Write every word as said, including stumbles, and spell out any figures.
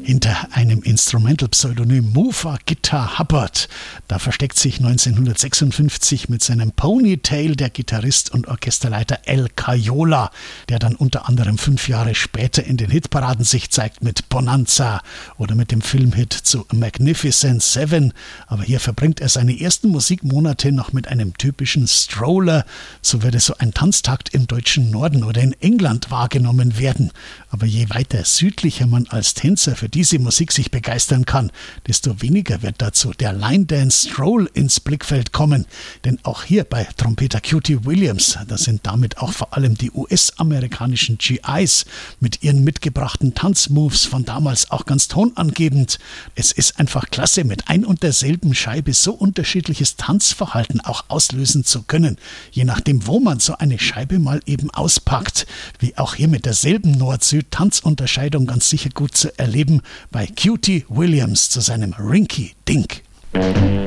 Hinter einem Instrumental-Pseudonym Muffa Guitar Hubbard, da versteckt sich neunzehnhundertsechsundfünfzig mit seinem Ponytail der Gitarrist und Orchesterleiter Al Caiola, der dann unter anderem fünf Jahre später in den Hitparaden sich zeigt mit Bonanza oder mit dem Filmhit zu Magnificent Seven. Aber hier verbringt er seine ersten Musikmonate noch mit einem typischen Stroller. So würde so ein Tanztakt im deutschen Norden oder in England wahrgenommen werden. Aber je weiter südlicher man als Tänzer für diese Musik sich begeistern kann, desto weniger wird dazu der Line Dance Stroll ins Blickfeld kommen. Denn auch hier bei Trompeter Cutie Williams, da sind damit auch vor allem die U S-amerikanischen G Is mit ihren mitgebrachten Tanzmoves von damals auch ganz tonangebend. Es ist einfach klasse, mit ein und derselben Scheibe so unterschiedliches Tanzverhalten auch auslösen zu können, je nachdem, wo man so eine Scheibe mal eben auspackt. Wie auch hier mit derselben Nord-Süd-Tanzunterscheidung ganz sicher gut zu erleben bei Cutie Williams zu seinem Rinky Dink.